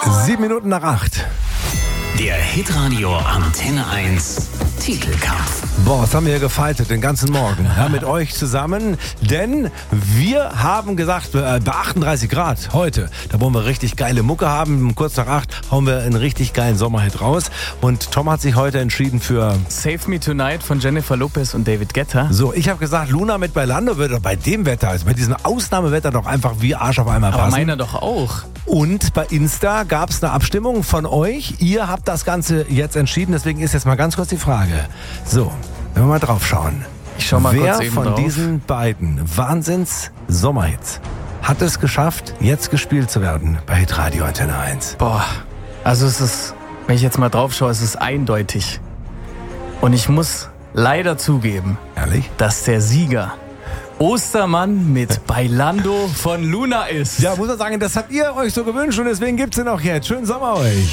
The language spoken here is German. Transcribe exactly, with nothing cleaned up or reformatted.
Sieben Minuten nach acht. Der Hitradio Antenne eins Titelkampf. Boah, was haben wir hier gefeitet den ganzen Morgen ja, mit euch zusammen, denn wir haben gesagt, äh, bei achtunddreißig Grad heute, da wollen wir richtig geile Mucke haben, kurz nach acht hauen wir einen richtig geilen Sommerhit raus und Tom hat sich heute entschieden für Save Me Tonight von Jennifer Lopez und David Guetta. So, ich habe gesagt, Luna mit Bailando würde doch bei dem Wetter, also bei diesem Ausnahmewetter doch einfach wie Arsch auf einmal passen. Aber meiner doch auch. Und bei Insta gab es eine Abstimmung von euch. Ihr habt das Ganze jetzt entschieden, deswegen ist jetzt mal ganz kurz die Frage. So, wenn wir mal drauf schauen. Ich schau mal Wer kurz eben von drauf. diesen beiden Wahnsinns-Sommerhits hat es geschafft, jetzt gespielt zu werden bei Hitradio Antenne eins? Boah, also es ist, wenn ich jetzt mal drauf schaue, es ist eindeutig. Und ich muss leider zugeben, Ehrlich? dass der Sieger Ostermann mit Bailando von Luna ist. Ja, muss man sagen, das habt ihr euch so gewünscht und deswegen gibt's den auch jetzt. Schönen Sommer euch.